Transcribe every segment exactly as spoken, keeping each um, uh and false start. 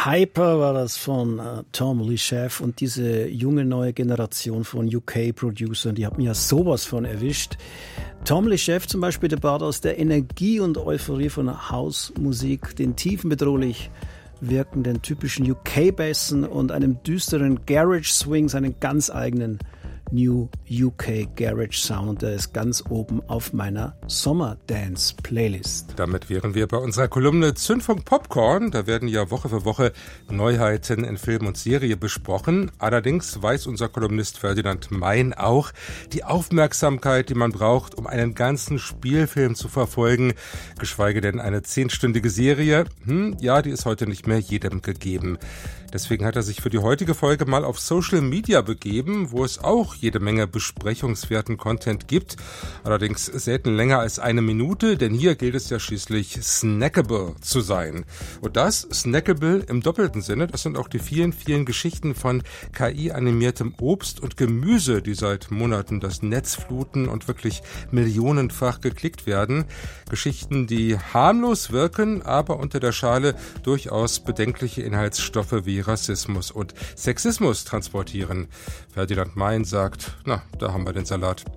Hyper war das von äh, Tom Lechef und diese junge neue Generation von U K-Producern, die hat mir ja sowas von erwischt. Tom Lechef zum Beispiel, der baut aus der Energie und Euphorie von House-Musik den tiefenbedrohlich wirkenden typischen U K-Bässen und einem düsteren Garage-Swing seinen ganz eigenen New U K Garage Sound und der ist ganz oben auf meiner Sommer-Dance-Playlist. Damit wären wir bei unserer Kolumne Zündfunk Popcorn. Da werden ja Woche für Woche Neuheiten in Film und Serie besprochen. Allerdings weiß unser Kolumnist Ferdinand Mein auch, die Aufmerksamkeit, die man braucht, um einen ganzen Spielfilm zu verfolgen, geschweige denn eine zehnstündige Serie, hm, ja, die ist heute nicht mehr jedem gegeben. Deswegen hat er sich für die heutige Folge mal auf Social Media begeben, wo es auch jede Menge besprechungswerten Content gibt. Allerdings selten länger als eine Minute, denn hier gilt es ja schließlich snackable zu sein. Und das, snackable im doppelten Sinne, das sind auch die vielen, vielen Geschichten von K I-animiertem Obst und Gemüse, die seit Monaten das Netz fluten und wirklich millionenfach geklickt werden. Geschichten, die harmlos wirken, aber unter der Schale durchaus bedenkliche Inhaltsstoffe wie Rassismus und Sexismus transportieren. Ferdinand Mein sagt, na, da haben wir den Salat.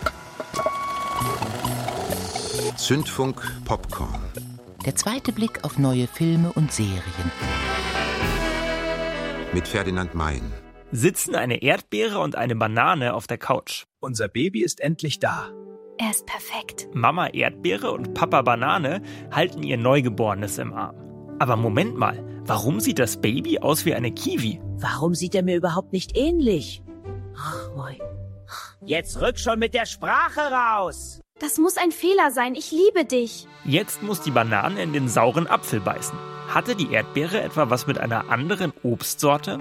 Zündfunk Popcorn. Der zweite Blick auf neue Filme und Serien. Mit Ferdinand Mein. Sitzen eine Erdbeere und eine Banane auf der Couch. Unser Baby ist endlich da. Er ist perfekt. Mama Erdbeere und Papa Banane halten ihr Neugeborenes im Arm. Aber Moment mal, warum sieht das Baby aus wie eine Kiwi? Warum sieht er mir überhaupt nicht ähnlich? Ach, moi. Jetzt rück schon mit der Sprache raus! Das muss ein Fehler sein, ich liebe dich. Jetzt muss die Banane in den sauren Apfel beißen. Hatte die Erdbeere etwa was mit einer anderen Obstsorte?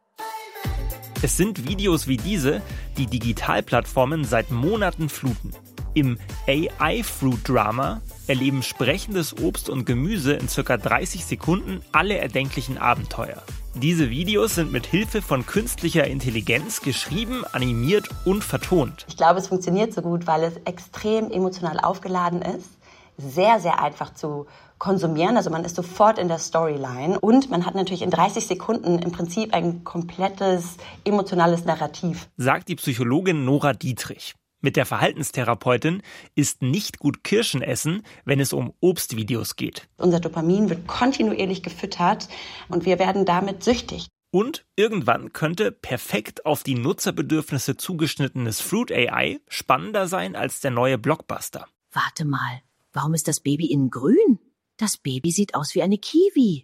Es sind Videos wie diese, die Digitalplattformen seit Monaten fluten. Im A I-Fruit-Drama erleben sprechendes Obst und Gemüse in ca. dreißig Sekunden alle erdenklichen Abenteuer. Diese Videos sind mit Hilfe von künstlicher Intelligenz geschrieben, animiert und vertont. Ich glaube, es funktioniert so gut, weil es extrem emotional aufgeladen ist, sehr, sehr einfach zu konsumieren. Also man ist sofort in der Storyline und man hat natürlich in dreißig Sekunden im Prinzip ein komplettes emotionales Narrativ. Sagt die Psychologin Nora Dietrich. Mit der Verhaltenstherapeutin ist nicht gut Kirschen essen, wenn es um Obstvideos geht. Unser Dopamin wird kontinuierlich gefüttert und wir werden damit süchtig. Und irgendwann könnte perfekt auf die Nutzerbedürfnisse zugeschnittenes Fruit A I spannender sein als der neue Blockbuster. Warte mal, warum ist das Baby innen grün? Das Baby sieht aus wie eine Kiwi.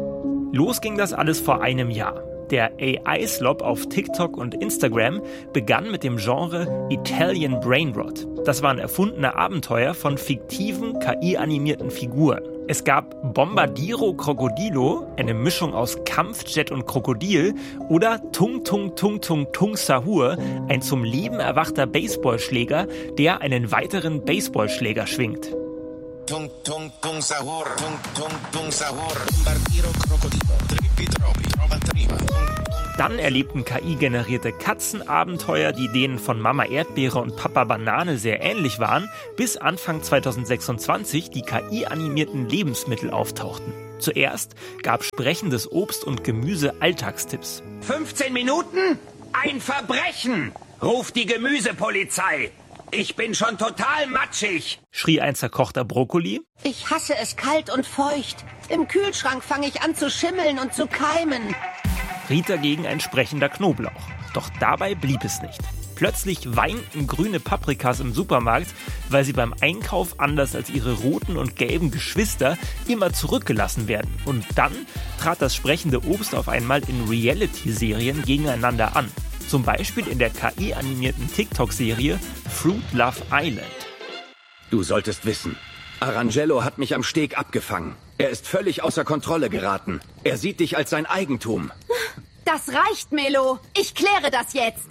Los ging das alles vor einem Jahr. Der A I-Slop auf TikTok und Instagram begann mit dem Genre Italian Brainrot. Das waren erfundene Abenteuer von fiktiven, K I-animierten Figuren. Es gab Bombardiro Crocodilo, eine Mischung aus Kampfjet und Krokodil, oder Tung Tung Tung Tung Tung Sahur, ein zum Leben erwachter Baseballschläger, der einen weiteren Baseballschläger schwingt. Tung Tung Tung Sahur, Tung Tung Tung Sahur, Bombardiro Crocodilo, Trippi Troppi, Trova Triva. Dann erlebten K I-generierte Katzenabenteuer, die denen von Mama Erdbeere und Papa Banane sehr ähnlich waren, bis Anfang zweitausendsechsundzwanzig die K I-animierten Lebensmittel auftauchten. Zuerst gab sprechendes Obst und Gemüse Alltagstipps. fünfzehn Minuten? Ein Verbrechen! Ruf die Gemüsepolizei! Ich bin schon total matschig, schrie ein zerkochter Brokkoli. Ich hasse es kalt und feucht. Im Kühlschrank fange ich an zu schimmeln und zu keimen. Riet dagegen ein sprechender Knoblauch. Doch dabei blieb es nicht. Plötzlich weinten grüne Paprikas im Supermarkt, weil sie beim Einkauf anders als ihre roten und gelben Geschwister immer zurückgelassen werden. Und dann trat das sprechende Obst auf einmal in Reality-Serien gegeneinander an. Zum Beispiel in der K I-animierten TikTok-Serie Fruit Love Island. Du solltest wissen, Arangello hat mich am Steg abgefangen. Er ist völlig außer Kontrolle geraten. Er sieht dich als sein Eigentum. Das reicht, Melo. Ich kläre das jetzt.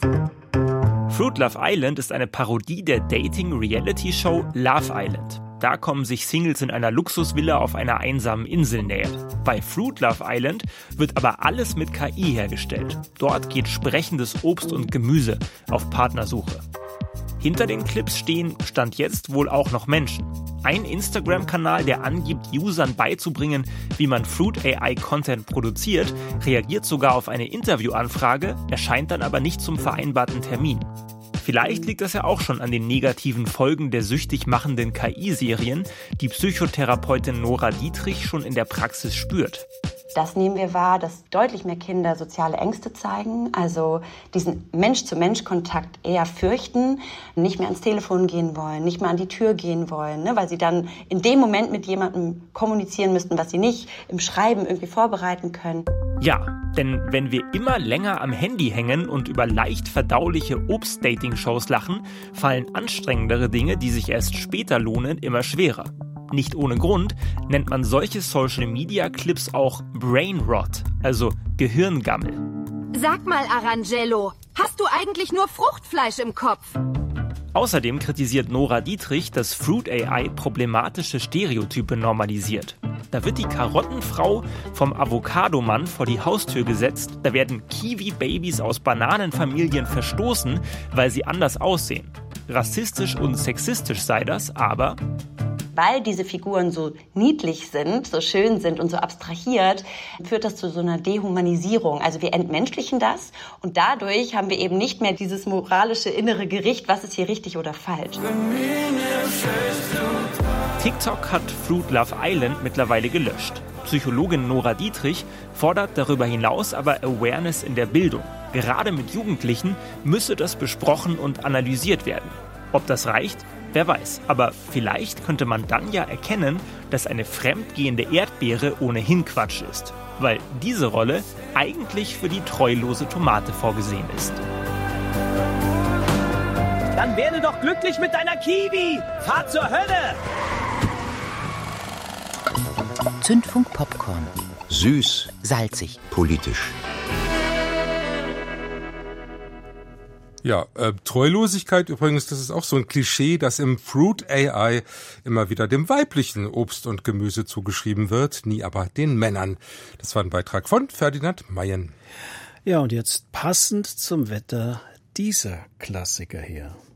Fruit Love Island ist eine Parodie der Dating-Reality-Show Love Island. Da kommen sich Singles in einer Luxusvilla auf einer einsamen Insel näher. Bei Fruit Love Island wird aber alles mit K I hergestellt. Dort geht sprechendes Obst und Gemüse auf Partnersuche. Hinter den Clips stehen, Stand jetzt, wohl auch noch Menschen. Ein Instagram-Kanal, der angibt, Usern beizubringen, wie man Fruit A I-Content produziert, reagiert sogar auf eine Interviewanfrage, erscheint dann aber nicht zum vereinbarten Termin. Vielleicht liegt das ja auch schon an den negativen Folgen der süchtig machenden K I-Serien, die Psychotherapeutin Nora Dietrich schon in der Praxis spürt. Das nehmen wir wahr, dass deutlich mehr Kinder soziale Ängste zeigen, also diesen Mensch-zu-Mensch-Kontakt eher fürchten, nicht mehr ans Telefon gehen wollen, nicht mehr an die Tür gehen wollen, ne, weil sie dann in dem Moment mit jemandem kommunizieren müssten, was sie nicht im Schreiben irgendwie vorbereiten können. Ja, denn wenn wir immer länger am Handy hängen und über leicht verdauliche Obst-Dating-Shows lachen, fallen anstrengendere Dinge, die sich erst später lohnen, immer schwerer. Nicht ohne Grund nennt man solche Social-Media-Clips auch Brain Rot, also Gehirngammel. Sag mal, Arangello, hast du eigentlich nur Fruchtfleisch im Kopf? Außerdem kritisiert Nora Dietrich, dass Fruit A I problematische Stereotype normalisiert. Da wird die Karottenfrau vom Avocadomann vor die Haustür gesetzt, da werden Kiwi-Babys aus Bananenfamilien verstoßen, weil sie anders aussehen. Rassistisch und sexistisch sei das, aber weil diese Figuren so niedlich sind, so schön sind und so abstrahiert, führt das zu so einer Dehumanisierung. Also wir entmenschlichen das und dadurch haben wir eben nicht mehr dieses moralische innere Gericht, was ist hier richtig oder falsch. TikTok hat Fruit Love Island mittlerweile gelöscht. Psychologin Nora Dietrich fordert darüber hinaus aber Awareness in der Bildung. Gerade mit Jugendlichen müsse das besprochen und analysiert werden. Ob das reicht? Wer weiß, aber vielleicht könnte man dann ja erkennen, dass eine fremdgehende Erdbeere ohnehin Quatsch ist, weil diese Rolle eigentlich für die treulose Tomate vorgesehen ist. Dann werde doch glücklich mit deiner Kiwi! Fahr zur Hölle! Zündfunk Popcorn. Süß. Salzig. Politisch. Ja, äh, Treulosigkeit übrigens, das ist auch so ein Klischee, das im Fruit A I immer wieder dem weiblichen Obst und Gemüse zugeschrieben wird, nie aber den Männern. Das war ein Beitrag von Ferdinand Mayen. Ja, und jetzt passend zum Wetter dieser Klassiker hier.